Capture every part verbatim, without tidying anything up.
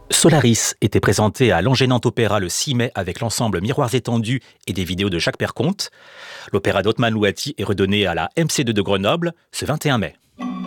Solaris était présenté à l'Angers-Nantes Opéra le six mai avec l'ensemble Miroirs étendus et des vidéos de Jacques Perconte. L'opéra d'Othman Louati est redonné à la M C deux de Grenoble ce vingt et un mai.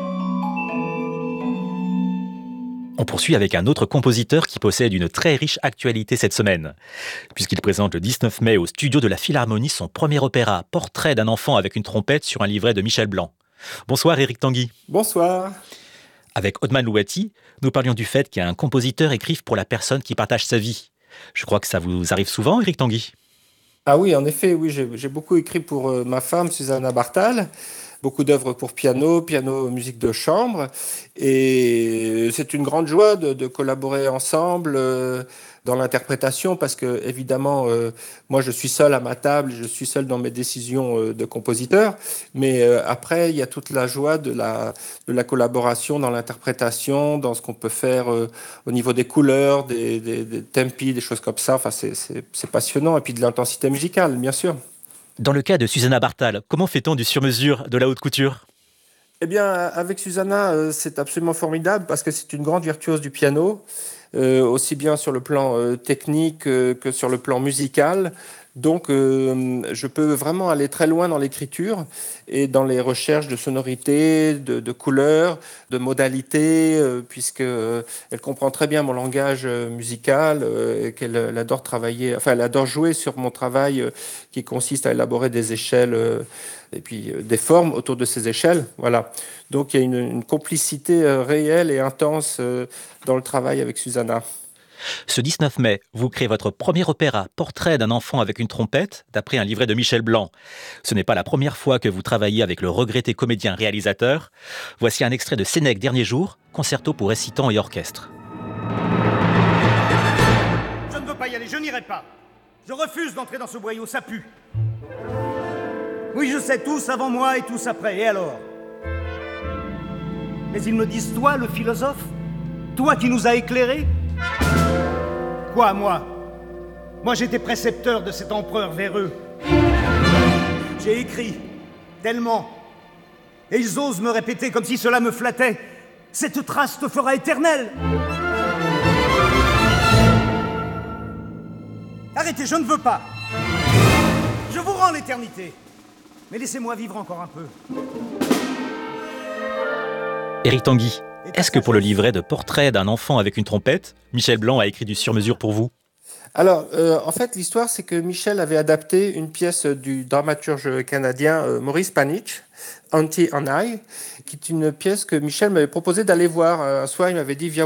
On poursuit avec un autre compositeur qui possède une très riche actualité cette semaine, puisqu'il présente le dix-neuf mai au studio de la Philharmonie son premier opéra, Portrait d'un enfant avec une trompette sur un livret de Michel Blanc. Bonsoir Éric Tanguy. Bonsoir. Avec Othman Louati, nous parlions du fait qu'un compositeur écrive pour la personne qui partage sa vie. Je crois que ça vous arrive souvent, Éric Tanguy. Ah oui, en effet, oui, j'ai, j'ai beaucoup écrit pour euh, ma femme, Susanna Bartal. Beaucoup d'œuvres pour piano, piano, musique de chambre. Et c'est une grande joie de, de collaborer ensemble euh, dans l'interprétation parce que, évidemment, euh, moi, je suis seul à ma table, je suis seul dans mes décisions euh, de compositeur. Mais euh, après, il y a toute la joie de la, de la collaboration dans l'interprétation, dans ce qu'on peut faire euh, au niveau des couleurs, des, des, des tempi, des choses comme ça. Enfin, c'est, c'est, c'est passionnant. Et puis de l'intensité musicale, bien sûr. Dans le cas de Susanna Bartal, comment fait-on du sur-mesure, de la haute couture ? Eh bien, avec Susanna, euh, c'est absolument formidable parce que c'est une grande virtuose du piano, euh, aussi bien sur le plan euh, technique euh, que sur le plan musical. Donc, euh, je peux vraiment aller très loin dans l'écriture et dans les recherches de sonorités, de, de couleurs, de modalités, euh, puisque euh, elle comprend très bien mon langage euh, musical, euh, et qu'elle elle adore travailler, enfin, elle adore jouer sur mon travail euh, qui consiste à élaborer des échelles euh, et puis euh, des formes autour de ces échelles. Voilà. Donc, il y a une, une complicité euh, réelle et intense euh, dans le travail avec Susanna. Ce dix-neuf mai, vous créez votre premier opéra, Portrait d'un enfant avec une trompette, d'après un livret de Michel Blanc. Ce n'est pas la première fois que vous travaillez avec le regretté comédien-réalisateur. Voici un extrait de Sénèque Dernier Jour, concerto pour récitant et orchestre. Je ne veux pas y aller, je n'irai pas. Je refuse d'entrer dans ce boyau, ça pue. Oui, je sais, tous avant moi et tous après, et alors ? Mais ils me disent, toi, le philosophe ? Toi qui nous as éclairés ? Quoi, moi ? Moi, j'étais précepteur de cet empereur véreux. J'ai écrit, tellement. Et ils osent me répéter, comme si cela me flattait, cette trace te fera éternelle. Arrêtez, je ne veux pas. Je vous rends l'éternité. Mais laissez-moi vivre encore un peu. Éric Tanguy, est-ce que pour le livret de Portrait d'un enfant avec une trompette, Michel Blanc a écrit du sur-mesure pour vous ? Alors, euh, en fait, l'histoire, c'est que Michel avait adapté une pièce du dramaturge canadien euh, Maurice Panich, Auntie and I, qui est une pièce que Michel m'avait proposé d'aller voir. Un soir, il m'avait dit, viens